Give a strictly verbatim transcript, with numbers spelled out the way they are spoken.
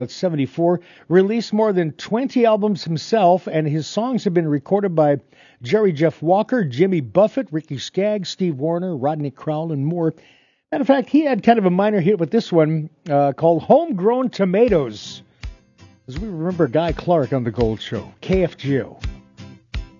That's seventy-four. Released more than twenty albums himself, and his songs have been recorded by Jerry Jeff Walker, Jimmy Buffett, Ricky Skaggs, Steve Wariner, Rodney Crowell, and more. Matter of fact, he had kind of a minor hit with this one uh, called Homegrown Tomatoes. As we remember Guy Clark on The Gold Show, K F G O.